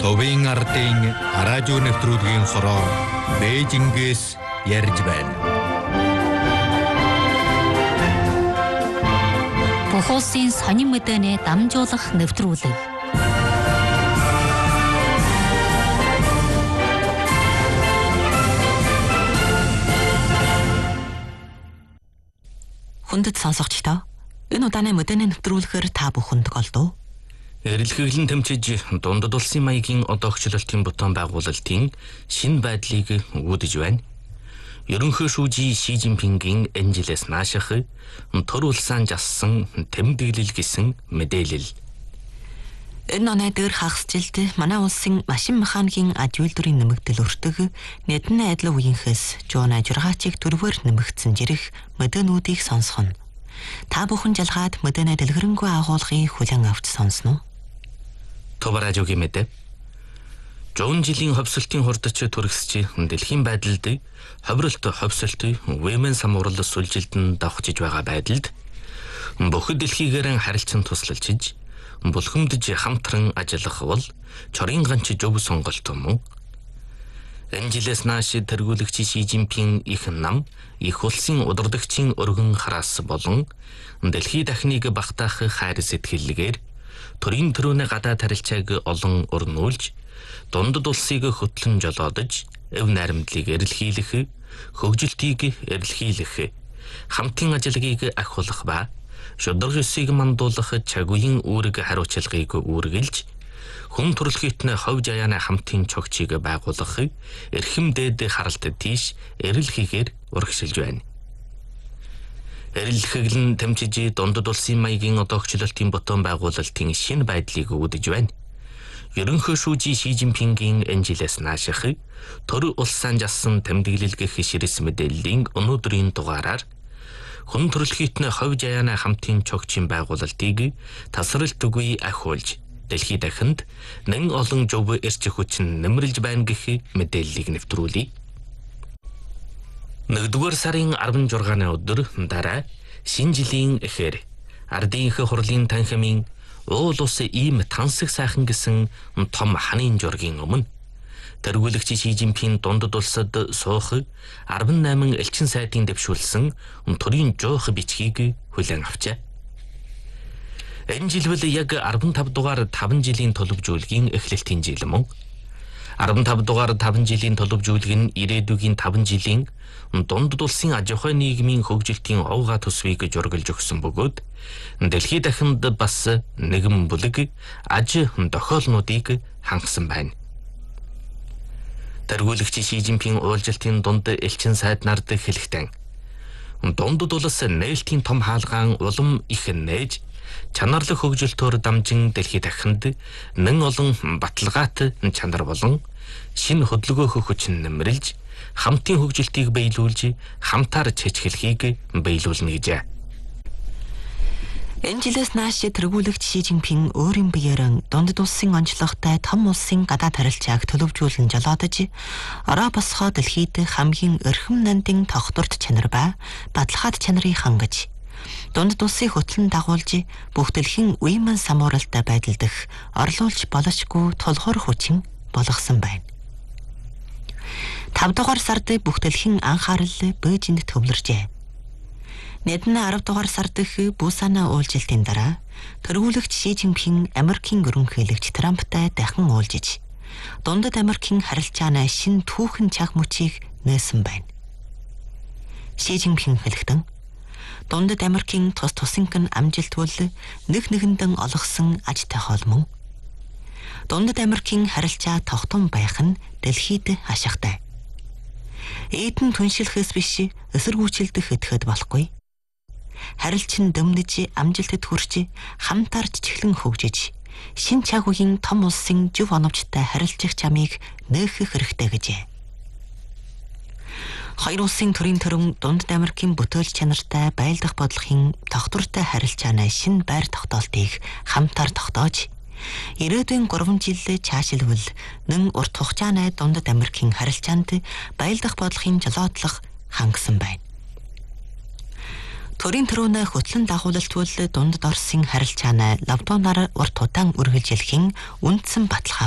Төвийн ардын радио нэвтрүүлгийн хороор Бээжингээс ярьж байна. Бүх улсын сонин мэдээний дамжуулах нэвтрүүлэг. Хүндэт сонсогчдоо энэ удааны мэдээний нэвтрүүлгээр та бүхэнд голдов. Эрэлхиглэн тэмцэж дундад улсын маягийн одоогчлолтын бутан байгуулалтын шинэ байдлыг үүдэж байна. Ерөнхий шүүжий Ши Жинпингийн энэ жилээс нааших төр улсаан жассан тэмдэглэл гэсэн мэдээлэл. Энэ оны дээр хагасжилт манай улсын машин механикийн аж үйлдвэрийн нэмэгдэл өртөг нэгэн адил үеийнхээс жуун ажиргаачийг төрвөр нэмэгдсэн жирэх мэдээнүүдийг сонсгоно. Та бүхэн жалгаад мэдээний дэлгэрэнгүй агуулгыг хүлээн авч сонсно. Товаражогийн мэдээ. Жуун жилийн ховсолтын хурдач төрөсч дэлхийн байдалд ховролт ховсолт Women самуурал сүлжилтэн давхжиж байгаа байдалд бүхэл дэлхийгээр харилцан туслалчиж булхамдж хамтран ажиллах бол чорын ганч зөв сонголт юм. Энэ жилээс нааш тэргүүлэгч Ши Жинпин их нам их улсын удирдагчийн өргөн хараас болон дэлхий дахныг багтаах хайр сэтгэлгээр төрийн төрөний гадаад харилцааг олон өрнүүлж дундад улсыг хөтлөн жолоодож өв найрамдлыг эрэлхийлэх, хөгжилтийг эрэлхийлэх, хамтын ажиллагааг ахиулах ба шударга ёсыг мандуулах чагүйн үүрэг хариуцлагыг үүргэлж хүн төрөлхөйтний хов жаяаны хамтын чогчийг байгуулах эрхэм дээд харалт тийш эрэлхийгээр урагшилж байна. Эрэлхэглэн тэмцэж дундад улсын маягийн одоогчлолтын бутан байгуулалтын шинэ байдлыг үүдэж байна. Ерөнхий шүүжий Ши Жинпингийн энэ жилээс нааших төр улсаан жассан тэмдэглэл гэх ширэс мэдээллийн өнөөдрийн дугаараар хүн төрөлхөйтний хов жаяаны хамтын чогчийн байгуулалтыг тасралт үгүй ахиулж дэлхий дахинд нэн олон зөв эрч хүчин нэмэрлж байна гэх мэдээллийг нэвтрүүлье. 1-р сарын 16-ны өдөр дараа шинэ жилийн эхээр ардын их хурлын танхимын уул ус ийм тансаг сайхан гэсэн том ханын жургийн өмнө тэргүүлэгч Ши Жинпин дундад улсад суух 18 элчин сайдын дэвшүүлсэн төрийн жуух бичгийг хүлээн авчээ. Энэ жилвэл яг 15 дугаар 5 жилийн төлөвжүүлгийн эхлэлтийн жил мөн. 15 дугаар 5 жилийн төлөвжүүлэг нь ирээдүйн 5 жилийн дундад улсын аж ахуй нийгмийн хөгжилтийн овга төсвийг жургалж өгсөн бөгөөд дэлхий дахинд бас нэгэн бүлэг аж тохиолнуудыг хангасан байна. Тэргүүлэгч Ши Жинпин уулзалтын дунд элчин сайд нарт хэлэхдээ дундад улс нээлтийн том хаалгаан улам их нээж чанарлах хөгжилтөөр дамжин дэлхий дахинд нэн олон баталгаат чанар болон шинэ хөдөлгөөх хүчин нэмэрлж хамтын хөгжилтийг биелүүлж хамтаар чэжгэлхийг биелүүлнэ гэжээ. Энэ жилээс нааш тэргүүлэгч Ши Жинпин өөрийн биеэр дундад улсын онцлогтой том улсын гадаад харилцааг төлөвжүүлэн жолоодож ороо босгоо дэлхийд хамгийн эрхэм нандин тогтворт чанар ба баталгаат чанарыг хангаж дундад улсыг хөтлөн дагуулж бүх дэлхийн Women самууралтай байдалдах орлуулж болошгүй тулгуур хүчин болгосон байна. 5 дугаар сард бүх дэлхийн анхаарал Бээжинд төвлөржээ. Нэгэн 10 дугаар сард Бусана уулзалтын дараа тэргүүлэгч Ши Жинпин Америкийн ерөнхийлөгч Трамптай дахин уулзж дундад Америкийн харилцааны шинэ түүхэн чаг мөчийг нээсэн байна. Ши Жинпин хэлэхдээ дундад Америкийн тус тусынхан амжилт бол нэг нэгэндэн олгосон ажтай холмон. Дундад Америкийн харилцаа тогтун байх нь дэлхийд ашигтай. Эдэн түншилхэс биш эсэргүүцэлдэх итгэхэд болохгүй. Харилцан дөмнөж амжилтад хүрч хамтаар чиглэн хөгжиж шин чаг үеийн том улсын зөв оновчтой харилцах чамыг нээх хэрэгтэй гэжээ. Хоёр улсын төрийн төрөн дундад Америкийн бүтээл чанартай байлдах бодлогын тогтвортой харилцааны шинэ байр тогтоолтыг хамтаар тогтоож ирээдүйн 3 жил цаашилбал нэн урт хугацааны дундад Америкийн харилцаанд байлдах бодлогын жолоодлого хангасан байна. Төрийн төрөөнө хөтлөн дагуулалт бол дундад Оросын харилцааны лавдуунаар урт удаан үргэлжилхийн үндсэн баталгаа